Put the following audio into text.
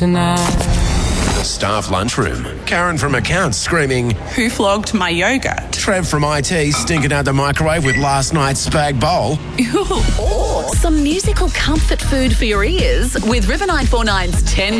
tonight. The staff lunchroom. Karen from accounts screaming, Who flogged my yogurt? Trev from IT stinking out the microwave with last night's spag bowl. Or some musical comfort food for your ears with River 949's 10